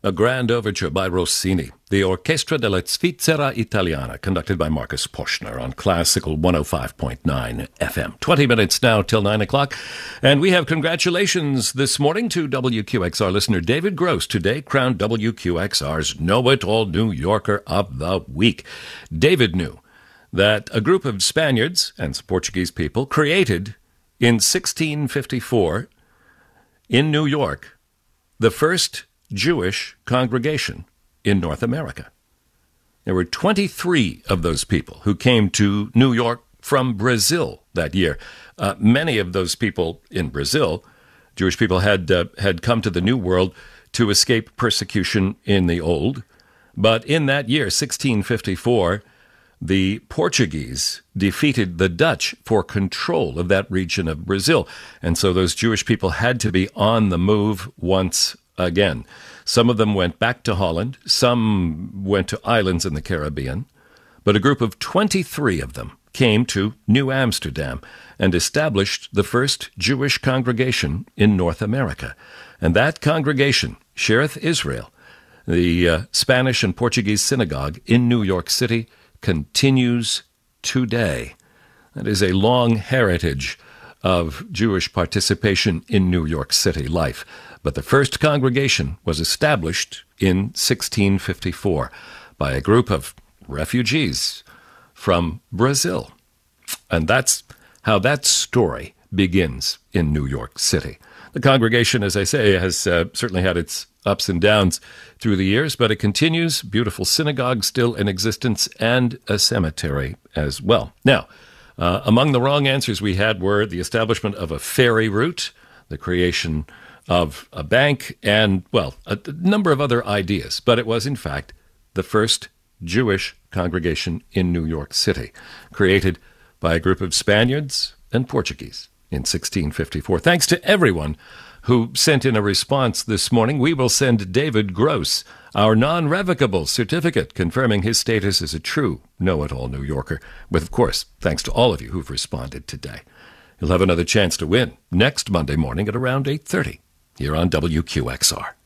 a grand overture by Rossini, the Orchestra della Svizzera Italiana, conducted by Marcus Poschner on Classical 105.9 FM. 20 minutes now till 9 o'clock, and we have congratulations this morning to WQXR listener David Gross, today crowned WQXR's Know-It-All New Yorker of the Week. David knew that a group of Spaniards and Portuguese people created in 1654 in New York the first Jewish congregation in North America. There were 23 of those people who came to New York from Brazil that year. Many of those people in Brazil, Jewish people, had come to the New World to escape persecution in the Old. But in that year, 1654, the Portuguese defeated the Dutch for control of that region of Brazil. And so those Jewish people had to be on the move once again. Some of them went back to Holland. Some went to islands in the Caribbean. But a group of 23 of them came to New Amsterdam and established the first Jewish congregation in North America. And that congregation, Shearith Israel, the Spanish and Portuguese synagogue in New York City, continues today. That is a long heritage of Jewish participation in New York City life. But the first congregation was established in 1654 by a group of refugees from Brazil. And that's how that story begins in New York City. The congregation, as I say, has certainly had its ups and downs through the years, but it continues. Beautiful synagogue still in existence and a cemetery as well. Now, among the wrong answers we had were the establishment of a ferry route, the creation of a bank, and, well, a number of other ideas. But it was, in fact, the first Jewish congregation in New York City, created by a group of Spaniards and Portuguese in 1654. Thanks to everyone who sent in a response this morning. We will send David Gross our non-revocable certificate confirming his status as a true know-it-all New Yorker, with, of course, thanks to all of you who've responded today. You'll have another chance to win next Monday morning at around 8:30 here on WQXR.